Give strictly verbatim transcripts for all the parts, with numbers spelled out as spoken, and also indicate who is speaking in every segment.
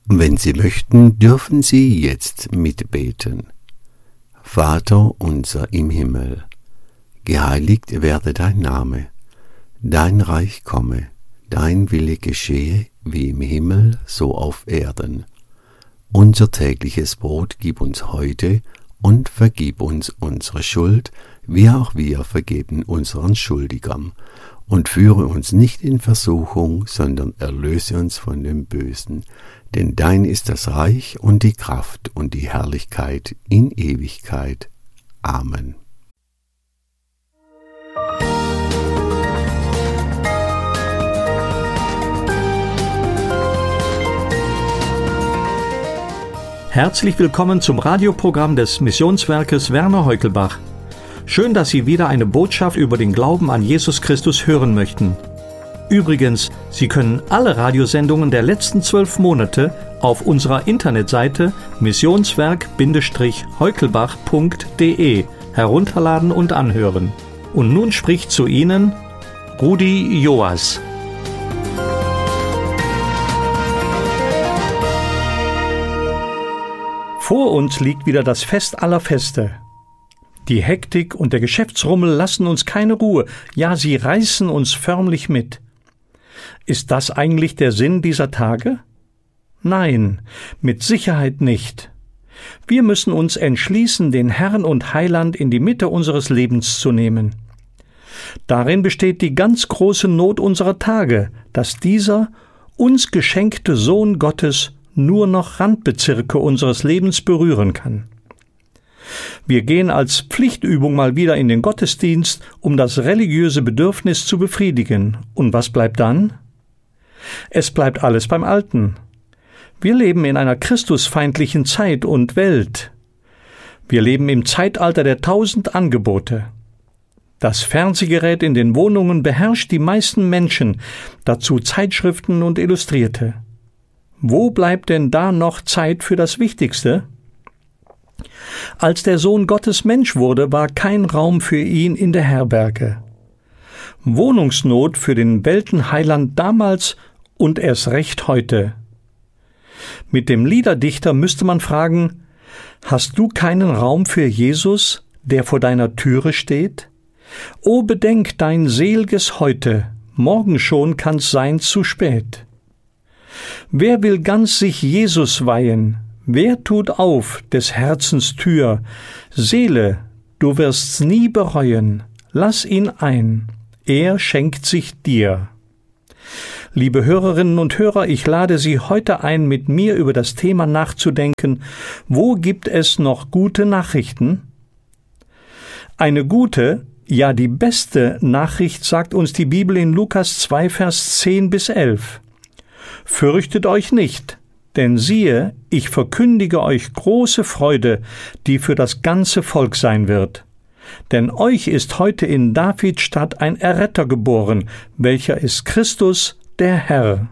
Speaker 1: Wenn Sie möchten, dürfen Sie jetzt mitbeten. Vater unser im Himmel, geheiligt werde dein Name, dein Reich komme, dein Wille geschehe, wie im Himmel, so auf Erden. Unser tägliches Brot gib uns heute und vergib uns unsere Schuld, wie auch wir vergeben unseren Schuldigern. Und führe uns nicht in Versuchung, sondern erlöse uns von dem Bösen. Denn dein ist das Reich und die Kraft und die Herrlichkeit in Ewigkeit. Amen.
Speaker 2: Herzlich willkommen zum Radioprogramm des Missionswerkes Werner Heukelbach. Schön, dass Sie wieder eine Botschaft über den Glauben an Jesus Christus hören möchten. Übrigens, Sie können alle Radiosendungen der letzten zwölf Monate auf unserer Internetseite missionswerk heukelbach punkt de herunterladen und anhören. Und nun spricht zu Ihnen Rudi Joas. Vor uns liegt wieder das Fest aller Feste. Die Hektik und der Geschäftsrummel lassen uns keine Ruhe, ja, sie reißen uns förmlich mit. Ist das eigentlich der Sinn dieser Tage? Nein, mit Sicherheit nicht. Wir müssen uns entschließen, den Herrn und Heiland in die Mitte unseres Lebens zu nehmen. Darin besteht die ganz große Not unserer Tage, dass dieser, uns geschenkte Sohn Gottes, nur noch Randbezirke unseres Lebens berühren kann. Wir gehen als Pflichtübung mal wieder in den Gottesdienst, um das religiöse Bedürfnis zu befriedigen. Und was bleibt dann? Es bleibt alles beim Alten. Wir leben in einer christusfeindlichen Zeit und Welt. Wir leben im Zeitalter der tausend Angebote. Das Fernsehgerät in den Wohnungen beherrscht die meisten Menschen, dazu Zeitschriften und Illustrierte. Wo bleibt denn da noch Zeit für das Wichtigste? Als der Sohn Gottes Mensch wurde, war kein Raum für ihn in der Herberge. Wohnungsnot für den Weltenheiland damals und erst recht heute. Mit dem Liederdichter müsste man fragen: Hast du keinen Raum für Jesus, der vor deiner Türe steht? O bedenk dein sel'ges Heute, morgen schon kann's sein zu spät. Wer will ganz sich Jesus weihen? Wer tut auf des Herzens Tür? Seele, du wirst's nie bereuen, lass ihn ein, er schenkt sich dir. Liebe Hörerinnen und Hörer, ich lade Sie heute ein, mit mir über das Thema nachzudenken: Wo gibt es noch gute Nachrichten? Eine gute, ja die beste Nachricht sagt uns die Bibel in Lukas zwei, Vers zehn bis elf. Fürchtet euch nicht, denn siehe, ich verkündige euch große Freude, die für das ganze Volk sein wird. Denn euch ist heute in Davids Stadt ein Erretter geboren, welcher ist Christus, der Herr.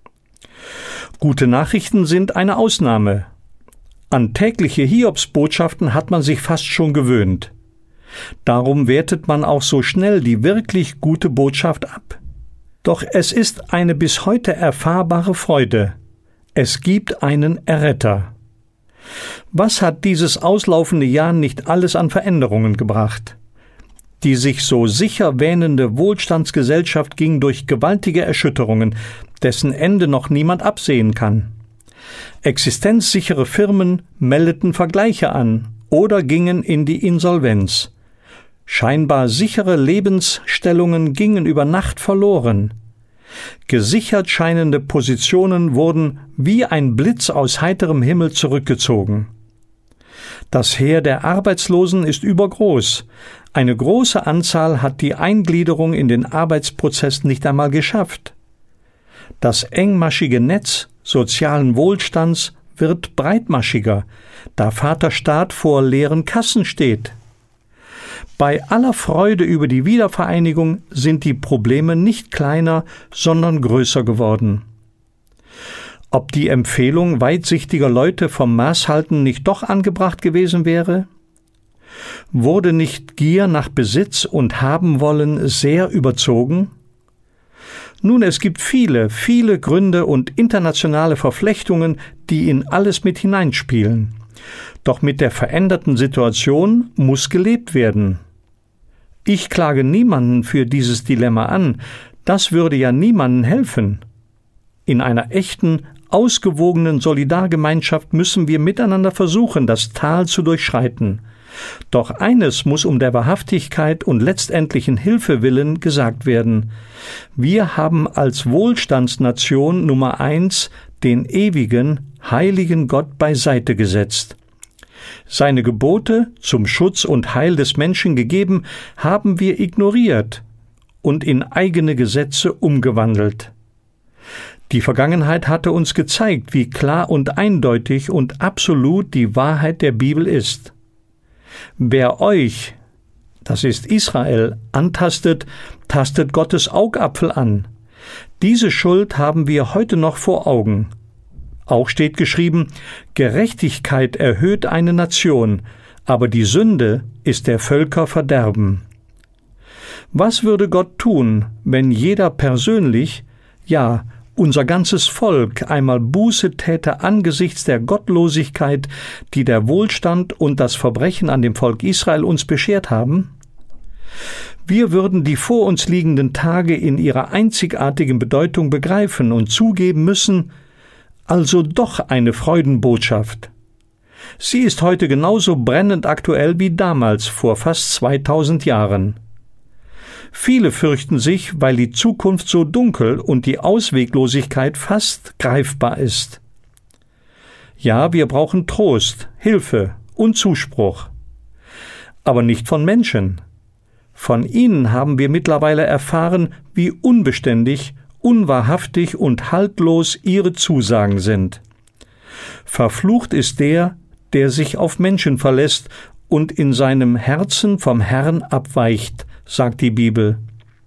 Speaker 2: Gute Nachrichten sind eine Ausnahme. An tägliche Hiobsbotschaften hat man sich fast schon gewöhnt. Darum wertet man auch so schnell die wirklich gute Botschaft ab. Doch es ist eine bis heute erfahrbare Freude. Es gibt einen Erretter. Was hat dieses auslaufende Jahr nicht alles an Veränderungen gebracht? Die sich so sicher wähnende Wohlstandsgesellschaft ging durch gewaltige Erschütterungen, dessen Ende noch niemand absehen kann. Existenzsichere Firmen meldeten Vergleiche an oder gingen in die Insolvenz. Scheinbar sichere Lebensstellungen gingen über Nacht verloren. Gesichert scheinende Positionen wurden wie ein Blitz aus heiterem Himmel zurückgezogen. Das Heer der Arbeitslosen ist übergroß. Eine große Anzahl hat die Eingliederung in den Arbeitsprozess nicht einmal geschafft. Das engmaschige Netz sozialen Wohlstands wird breitmaschiger, da Vaterstaat vor leeren Kassen steht. Bei aller Freude über die Wiedervereinigung sind die Probleme nicht kleiner, sondern größer geworden. Ob die Empfehlung weitsichtiger Leute vom Maßhalten nicht doch angebracht gewesen wäre? Wurde nicht Gier nach Besitz und Haben wollen sehr überzogen? Nun, es gibt viele, viele Gründe und internationale Verflechtungen, die in alles mit hineinspielen. Doch mit der veränderten Situation muss gelebt werden. Ich klage niemanden für dieses Dilemma an, das würde ja niemandem helfen. In einer echten, ausgewogenen Solidargemeinschaft müssen wir miteinander versuchen, das Tal zu durchschreiten. Doch eines muss um der Wahrhaftigkeit und letztendlichen Hilfe willen gesagt werden. Wir haben als Wohlstandsnation Nummer eins den ewigen, heiligen Gott beiseite gesetzt. Seine Gebote, zum Schutz und Heil des Menschen gegeben, haben wir ignoriert und in eigene Gesetze umgewandelt. Die Vergangenheit hatte uns gezeigt, wie klar und eindeutig und absolut die Wahrheit der Bibel ist. Wer euch, das ist Israel, antastet, tastet Gottes Augapfel an. Diese Schuld haben wir heute noch vor Augen. Auch steht geschrieben, Gerechtigkeit erhöht eine Nation, aber die Sünde ist der Völker Verderben. Was würde Gott tun, wenn jeder persönlich, ja, unser ganzes Volk einmal Buße täte angesichts der Gottlosigkeit, die der Wohlstand und das Verbrechen an dem Volk Israel uns beschert haben? Wir würden die vor uns liegenden Tage in ihrer einzigartigen Bedeutung begreifen und zugeben müssen, also doch eine Freudenbotschaft. Sie ist heute genauso brennend aktuell wie damals vor fast zweitausend Jahren. Viele fürchten sich, weil die Zukunft so dunkel und die Ausweglosigkeit fast greifbar ist. Ja, wir brauchen Trost, Hilfe und Zuspruch. Aber nicht von Menschen. Von ihnen haben wir mittlerweile erfahren, wie unbeständig, unwahrhaftig und haltlos ihre Zusagen sind. Verflucht ist der, der sich auf Menschen verlässt und in seinem Herzen vom Herrn abweicht, sagt die Bibel.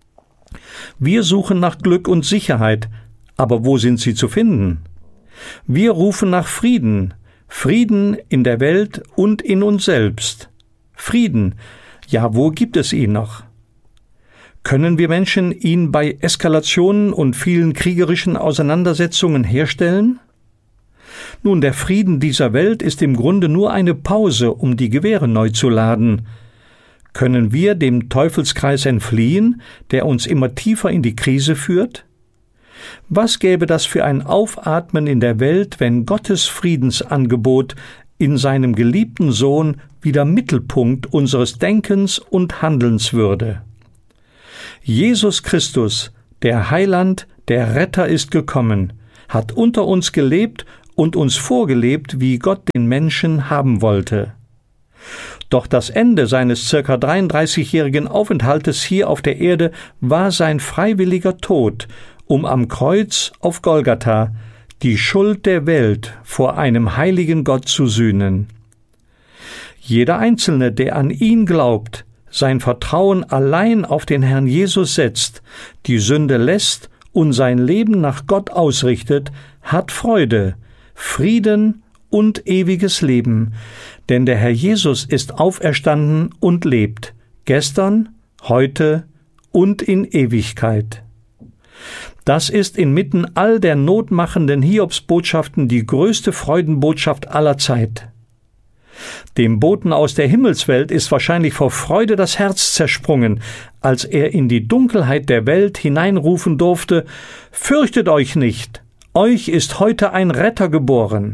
Speaker 2: Wir suchen nach Glück und Sicherheit, aber wo sind sie zu finden? Wir rufen nach Frieden, Frieden in der Welt und in uns selbst. Frieden, ja, wo gibt es ihn noch? Können wir Menschen ihn bei Eskalationen und vielen kriegerischen Auseinandersetzungen herstellen? Nun, der Frieden dieser Welt ist im Grunde nur eine Pause, um die Gewehre neu zu laden. Können wir dem Teufelskreis entfliehen, der uns immer tiefer in die Krise führt? Was gäbe das für ein Aufatmen in der Welt, wenn Gottes Friedensangebot in seinem geliebten Sohn wieder Mittelpunkt unseres Denkens und Handelns würde? Jesus Christus, der Heiland, der Retter, ist gekommen, hat unter uns gelebt und uns vorgelebt, wie Gott den Menschen haben wollte. Doch das Ende seines circa dreiunddreißigjährigen Aufenthaltes hier auf der Erde war sein freiwilliger Tod, um am Kreuz auf Golgatha die Schuld der Welt vor einem heiligen Gott zu sühnen. Jeder Einzelne, der an ihn glaubt, sein Vertrauen allein auf den Herrn Jesus setzt, die Sünde lässt und sein Leben nach Gott ausrichtet, hat Freude, Frieden und ewiges Leben, denn der Herr Jesus ist auferstanden und lebt, gestern, heute und in Ewigkeit. Das ist inmitten all der notmachenden Hiobsbotschaften die größte Freudenbotschaft aller Zeit. Dem Boten aus der Himmelswelt ist wahrscheinlich vor Freude das Herz zersprungen, als er in die Dunkelheit der Welt hineinrufen durfte: »Fürchtet euch nicht, euch ist heute ein Retter geboren.«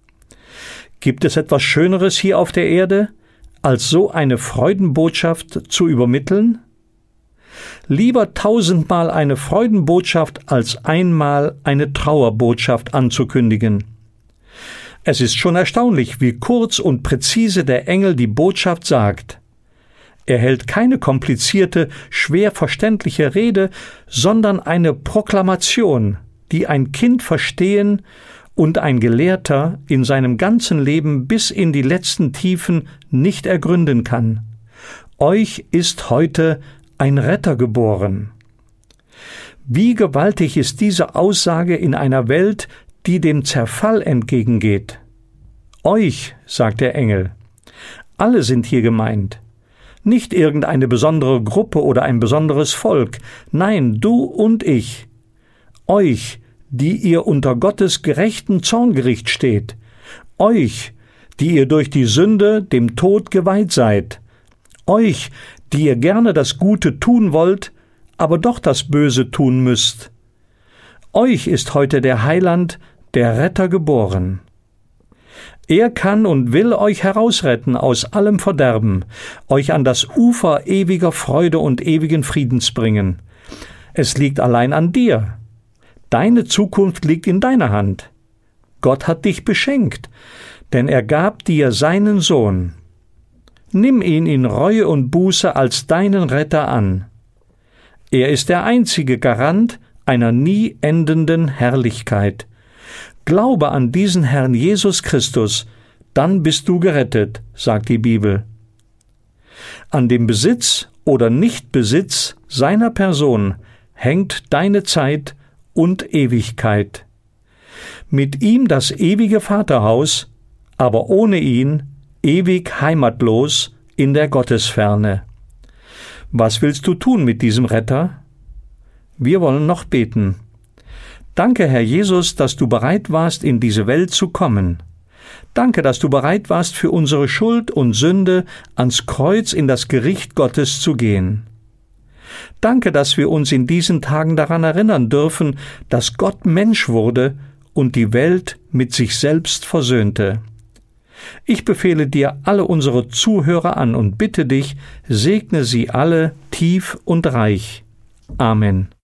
Speaker 2: Gibt es etwas Schöneres hier auf der Erde, als so eine Freudenbotschaft zu übermitteln? Lieber tausendmal eine Freudenbotschaft, als einmal eine Trauerbotschaft anzukündigen. Es ist schon erstaunlich, wie kurz und präzise der Engel die Botschaft sagt. Er hält keine komplizierte, schwer verständliche Rede, sondern eine Proklamation, die ein Kind verstehen und ein Gelehrter in seinem ganzen Leben bis in die letzten Tiefen nicht ergründen kann. Euch ist heute ein Retter geboren. Wie gewaltig ist diese Aussage in einer Welt, die dem Zerfall entgegengeht. Euch, sagt der Engel. Alle sind hier gemeint. Nicht irgendeine besondere Gruppe oder ein besonderes Volk. Nein, du und ich. euch, die ihr unter Gottes gerechten Zorngericht steht, euch, die ihr durch die Sünde dem Tod geweiht seid, euch, die ihr gerne das Gute tun wollt, aber doch das Böse tun müsst. Euch ist heute der Heiland, der Retter geboren. Er kann und will euch herausretten aus allem Verderben, euch an das Ufer ewiger Freude und ewigen Friedens bringen. Es liegt allein an dir. Deine Zukunft liegt in deiner Hand. Gott hat dich beschenkt, denn er gab dir seinen Sohn. Nimm ihn in Reue und Buße als deinen Retter an. Er ist der einzige Garant einer nie endenden Herrlichkeit. Glaube an diesen Herrn Jesus Christus, dann bist du gerettet, sagt die Bibel. An dem Besitz oder Nichtbesitz seiner Person hängt deine Zeit und Ewigkeit. Mit ihm das ewige Vaterhaus, aber ohne ihn ewig heimatlos in der Gottesferne. Was willst du tun mit diesem Retter? Wir wollen noch beten. Danke, Herr Jesus, dass du bereit warst, in diese Welt zu kommen. Danke, dass du bereit warst, für unsere Schuld und Sünde ans Kreuz in das Gericht Gottes zu gehen. Danke, dass wir uns in diesen Tagen daran erinnern dürfen, dass Gott Mensch wurde und die Welt mit sich selbst versöhnte. Ich befehle dir alle unsere Zuhörer an und bitte dich, segne sie alle tief und reich. Amen.